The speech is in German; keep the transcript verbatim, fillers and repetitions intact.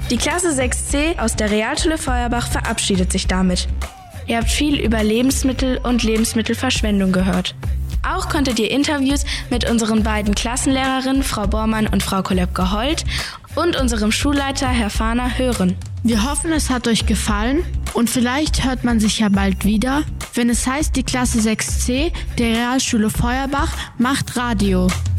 Die Klasse sechs C aus der Realschule Feuerbach verabschiedet sich damit. Ihr habt viel über Lebensmittel und Lebensmittelverschwendung gehört. Auch konntet ihr Interviews mit unseren beiden Klassenlehrerinnen, Frau Bormann und Frau Kolepke-Holt, und unserem Schulleiter, Herr Fahner, hören. Wir hoffen, es hat euch gefallen und vielleicht hört man sich ja bald wieder, wenn es heißt, die Klasse sechs C der Realschule Feuerbach macht Radio.